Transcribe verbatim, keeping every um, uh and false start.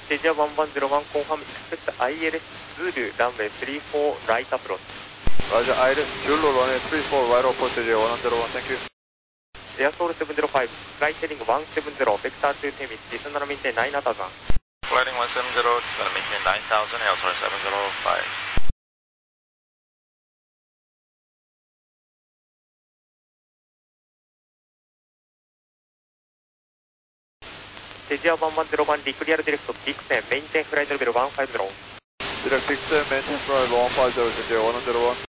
ステージはワンワンゼロワンコンファーム、エクスペクト アイエルエス ズール、ランウェイスリーフォー、ライトアプローチ。 Roger, I L S Zulu runway three four, right approach to one one zero one, thank you. エアソールセブンゼロファイブ、フライテリングワンセブンゼロ、ベクターツーテミッツ、ディスナラミンテナイナタザン。 Flighting one seven zero, going to maintain nine thousand, Air seven zero five. ステージはワンワンゼロワン、リクリアルディレクト、ビクセン、メインテンフライトレベルワンファイブゼロ。 Direct six seven, maintain flight one five zero, one one zero one.